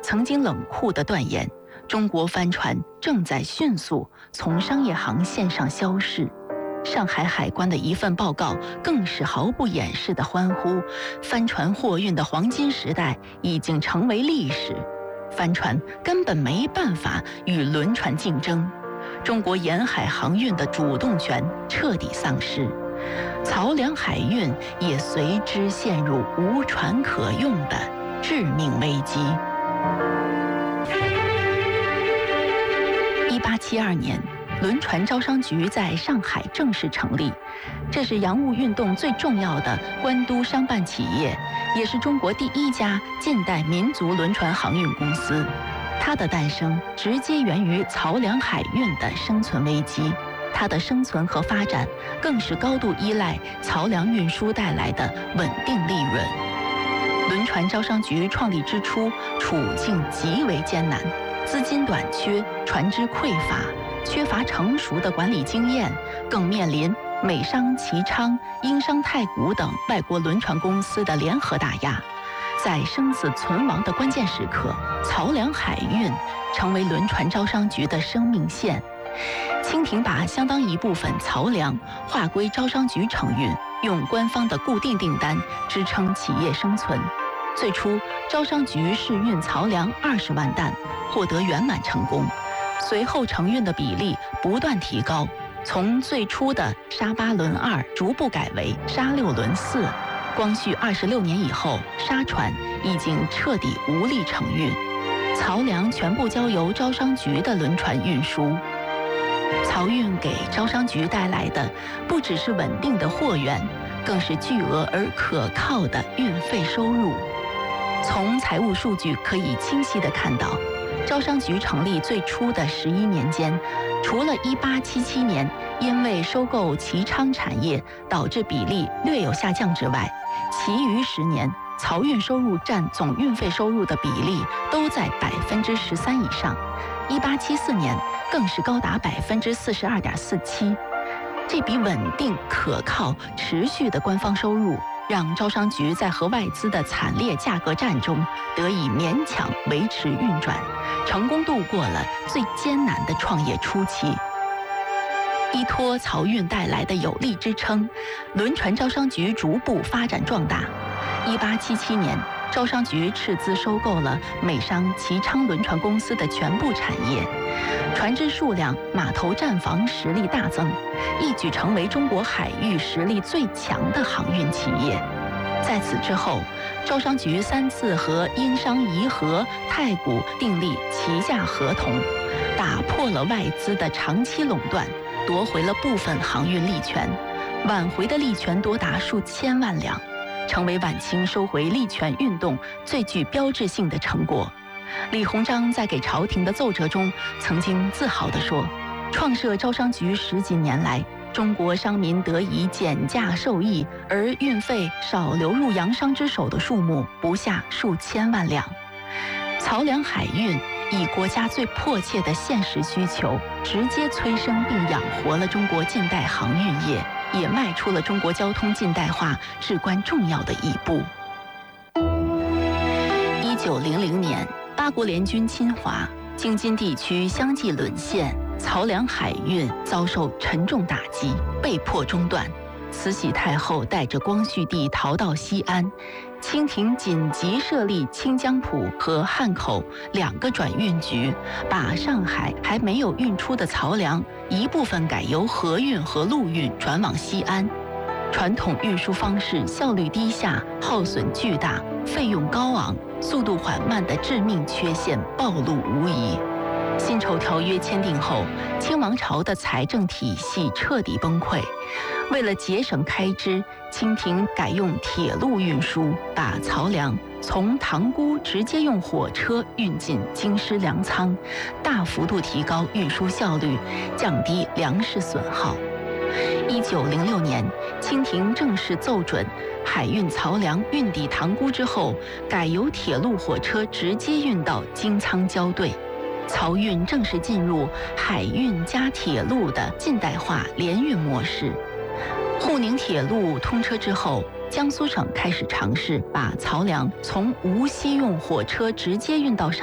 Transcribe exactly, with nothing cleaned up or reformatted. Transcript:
曾经冷酷地断言，中国帆船正在迅速从商业航线上消逝。上海海关的一份报告更是毫不掩饰地欢呼，帆船货运的黄金时代已经成为历史，帆船根本没办法与轮船竞争，中国沿海航运的主动权彻底丧失，漕粮海运也随之陷入无船可用的致命危机。一八七二年，轮船招商局在上海正式成立，这是洋务运动最重要的官督商办企业，也是中国第一家近代民族轮船航运公司。它的诞生直接源于漕粮海运的生存危机，它的生存和发展更是高度依赖漕粮运输带来的稳定利润。轮船招商局创立之初，处境极为艰难，资金短缺，船只匮乏，缺乏成熟的管理经验，更面临美商齐昌、英商太古等外国轮船公司的联合打压。在生死存亡的关键时刻，漕粮海运成为轮船招商局的生命线。清廷把相当一部分漕粮划归招商局承运，用官方的固定订单支撑企业生存。最初，招商局试运漕粮二十万担，获得圆满成功。随后承运的比例不断提高，从最初的沙八轮二逐步改为沙六轮四。光绪二十六年以后，沙船已经彻底无力承运，漕粮全部交由招商局的轮船运输。漕运给招商局带来的不只是稳定的货源，更是巨额而可靠的运费收入。从财务数据可以清晰地看到，招商局成立最初的十一年间，除了一八七七年因为收购齐昌产业导致比例略有下降之外，其余十年漕运收入占总运费收入的比例都在百分之十三以上，一八七四年更是高达百分之四十二点四七。这笔稳定、可靠、持续的官方收入，让招商局在和外资的惨烈价格战中得以勉强维持运转，成功度过了最艰难的创业初期。依托漕运带来的有力支撑，轮船招商局逐步发展壮大。一八七七年，招商局斥资收购了美商齐昌轮船公司的全部产业，船只数量、码头站房实力大增，一举成为中国海域实力最强的航运企业。在此之后，招商局三次和英商怡和、太古订立齐价合同，打破了外资的长期垄断，夺回了部分航运利权，挽回的利权多达数千万两，成为晚清收回利权运动最具标志性的成果。李鸿章在给朝廷的奏折中曾经自豪地说，创设招商局十几年来，中国商民得以减价受益，而运费少流入洋商之手的数目不下数千万两。漕粮海运以国家最迫切的现实需求，直接催生并养活了中国近代航运业，也迈出了中国交通近代化至关重要的一步。一九零零年，八国联军侵华，京津地区相继沦陷，漕粮海运遭受沉重打击，被迫中断。慈禧太后带着光绪帝逃到西安，清廷紧急设立清江浦和汉口两个转运局，把上海还没有运出的漕粮一部分改由河运和陆运转往西安。传统运输方式效率低下，耗损巨大，费用高昂，速度缓慢的致命缺陷暴露无遗。辛丑条约签订后，清王朝的财政体系彻底崩溃。为了节省开支，清廷改用铁路运输，把漕粮从塘沽直接用火车运进京师粮仓，大幅度提高运输效率，降低粮食损耗。一九零六年，清廷正式奏准，海运漕粮运抵塘沽之后，改由铁路火车直接运到京仓交兑。漕运正式进入海运加铁路的近代化联运模式。沪宁铁路通车之后，江苏省开始尝试把漕粮从无锡用火车直接运到上